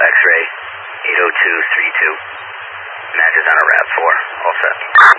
X-ray, 80232. Matches on a RAV4. All set.